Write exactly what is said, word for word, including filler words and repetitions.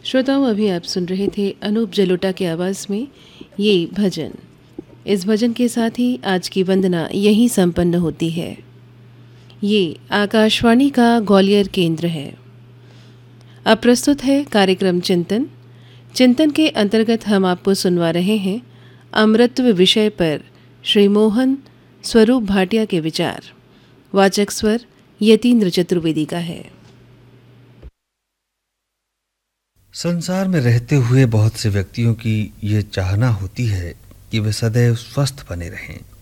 श्रोताओं, अभी आप सुन रहे थे अनूप जलोटा की आवाज़ में ये भजन। इस भजन के साथ ही आज की वंदना यहीं संपन्न होती है। ये आकाशवाणी का ग्वालियर केंद्र है। अब प्रस्तुत है कार्यक्रम चिंतन। चिंतन के अंतर्गत हम आपको सुनवा रहे हैं अमृतत्व विषय पर श्री मोहन स्वरूप भाटिया के विचार। वाचक स्वर यतीन्द्र चतुर्वेदी का है। संसार में रहते हुए बहुत से व्यक्तियों की ये चाहना होती है कि वे सदैव स्वस्थ बने रहें,